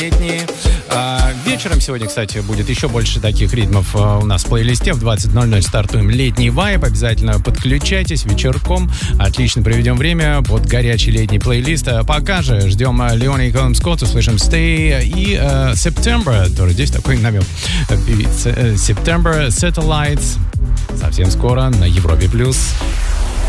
летние. Вечером сегодня, кстати, будет еще больше таких ритмов у нас в плейлисте. В 20:00 стартуем летний вайб. Обязательно подключайтесь вечерком. Отлично проведем время под горячий летний плейлист. Пока же ждем Леона и Колум Скотт, услышим Stay и September. Тоже здесь такой намек. September Satellites. Совсем скоро на Европе+.